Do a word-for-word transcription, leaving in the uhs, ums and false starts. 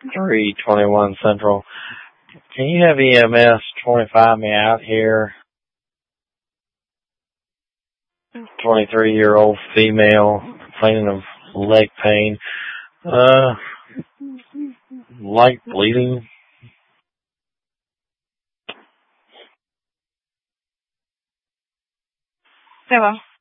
three twenty-one Central. Can you have E M S twenty-five me out here? twenty-three-year-old female, complaining of leg pain. Uh, light bleeding. Hello.